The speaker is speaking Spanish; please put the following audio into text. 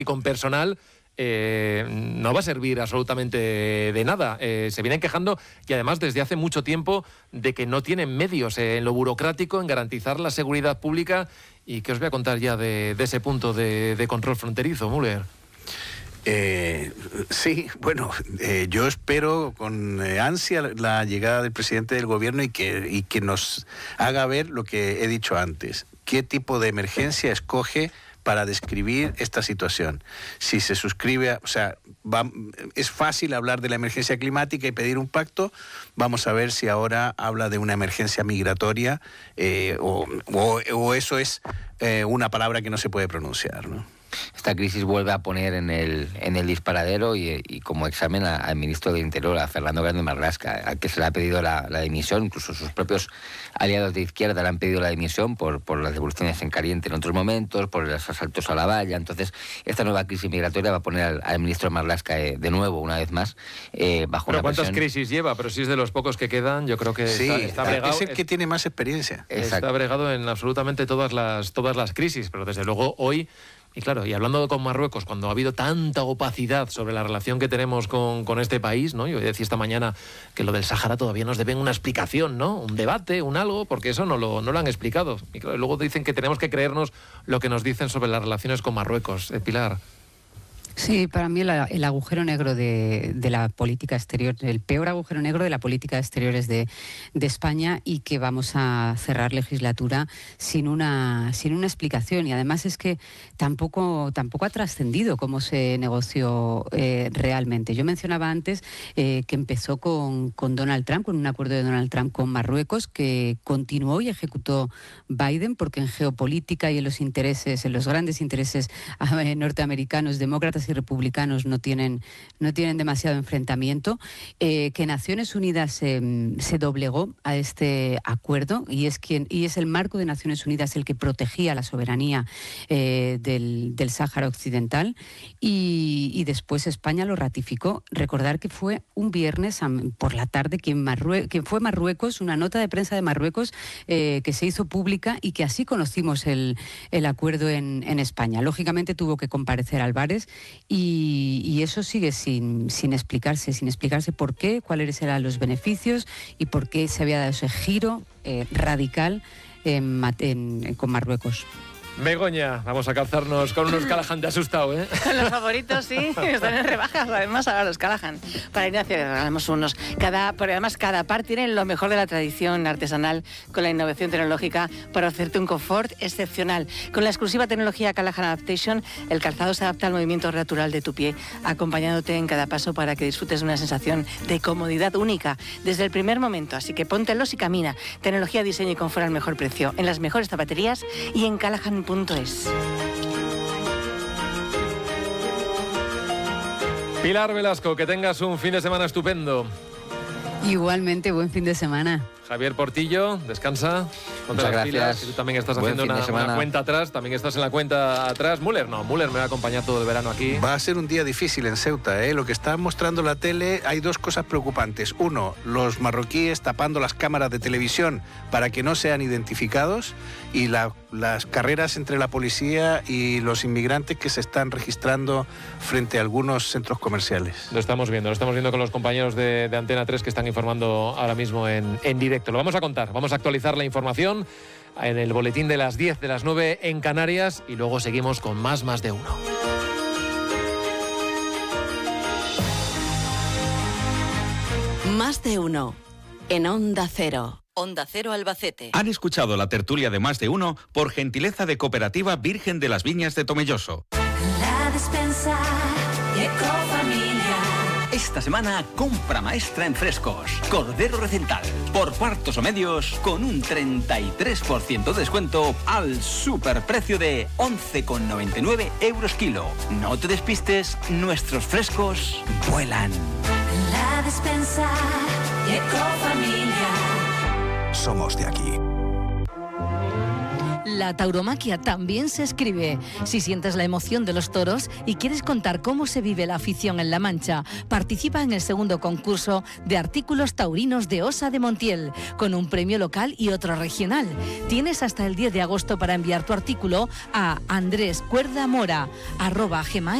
y con personal no va a servir absolutamente de nada. Se vienen quejando y además desde hace mucho tiempo de que no tienen medios en lo burocrático, en garantizar la seguridad pública. ¿Y qué os voy a contar ya de ese punto de control fronterizo, Müller? Sí, bueno, yo espero con ansia la llegada del presidente del gobierno y que nos haga ver lo que he dicho antes. ¿Qué tipo de emergencia escoge para describir esta situación? Si se suscribe, es fácil hablar de la emergencia climática y pedir un pacto. Vamos a ver si ahora habla de una emergencia migratoria o eso es una palabra que no se puede pronunciar, ¿no? Esta crisis vuelve a poner en el disparadero y como examen al ministro del Interior, a Fernando Grande Marlaska, al que se le ha pedido la dimisión. Incluso sus propios aliados de izquierda le han pedido la dimisión por las devoluciones en caliente en otros momentos, por los asaltos a la valla. Entonces, esta nueva crisis migratoria va a poner al ministro Marlaska de nuevo, una vez más, bajo pero una ¿cuántas presión? crisis lleva? Pero si es de los pocos que quedan, yo creo que sí, está bregado. Es el que tiene más experiencia. Está bregado en absolutamente todas las crisis, pero desde luego hoy. Y claro, y hablando con Marruecos, cuando ha habido tanta opacidad sobre la relación que tenemos con este país, ¿no? Yo decía esta mañana que lo del Sáhara todavía nos deben una explicación, ¿no? Un debate, un algo, porque eso no lo han explicado. Y claro, luego dicen que tenemos que creernos lo que nos dicen sobre las relaciones con Marruecos. Pilar. Sí, para mí el agujero negro de la política exterior, el peor agujero negro de la política exteriores de España, y que vamos a cerrar legislatura sin una explicación. Y además es que tampoco ha trascendido cómo se negoció realmente. Yo mencionaba antes que empezó con Donald Trump, con un acuerdo de Donald Trump con Marruecos, que continuó y ejecutó Biden, porque en geopolítica y en los grandes intereses norteamericanos, demócratas y republicanos no tienen demasiado enfrentamiento, que Naciones Unidas se doblegó a este acuerdo y es el marco de Naciones Unidas el que protegía la soberanía del Sáhara Occidental, y después España lo ratificó. Recordar que fue un viernes por la tarde quien fue Marruecos, una nota de prensa de Marruecos que se hizo pública, y que así conocimos el acuerdo en España. Lógicamente tuvo que comparecer Álvarez, y eso sigue sin explicarse por qué, cuáles eran los beneficios y por qué se había dado ese giro radical con Marruecos. Begoña, vamos a calzarnos con unos Callahan. Te ha asustado, ¿eh? Los favoritos, sí, están en rebajas. Además, ahora los Callahan. Para Ignacio regalamos unos. Pero además, cada par tiene lo mejor de la tradición artesanal con la innovación tecnológica para hacerte un confort excepcional. Con la exclusiva tecnología Callahan Adaptation, el calzado se adapta al movimiento natural de tu pie, acompañándote en cada paso para que disfrutes de una sensación de comodidad única desde el primer momento. Así que póntelos y camina. Tecnología, diseño y confort al mejor precio, en las mejores zapaterías y en Callahan.es. Pilar Velasco, que tengas un fin de semana estupendo. Igualmente, buen fin de semana. Javier Portillo, descansa. Muchas gracias. Y tú también estás haciendo una cuenta atrás, también estás en la cuenta atrás. Müller me va a acompañar todo el verano aquí. Va a ser un día difícil en Ceuta, ¿eh? Lo que está mostrando la tele, hay dos cosas preocupantes. Uno, los marroquíes tapando las cámaras de televisión para que no sean identificados, y las carreras entre la policía y los inmigrantes que se están registrando frente a algunos centros comerciales. Lo estamos viendo con los compañeros de Antena 3 que están informando ahora mismo en directo. Lo vamos a contar, vamos a actualizar la información en el boletín de las 10, de las 9 en Canarias, y luego seguimos con más de uno. Más de uno en Onda Cero. Onda Cero Albacete. Han escuchado la tertulia de Más de Uno por gentileza de Cooperativa Virgen de las Viñas de Tomelloso. La despensa Ecofamilia. Esta semana, compra maestra en frescos. Cordero Recental, por cuartos o medios, con un 33% de descuento al superprecio de 11,99 € kilo. No te despistes, nuestros frescos vuelan. La despensa Ecofamilia. Somos de aquí. La tauromaquia también se escribe. Si sientes la emoción de los toros y quieres contar cómo se vive la afición en La Mancha, participa en el segundo concurso de artículos taurinos de Osa de Montiel, con un premio local y otro regional. Tienes hasta el 10 de agosto para enviar tu artículo a andrescuerdamora@gmail.com.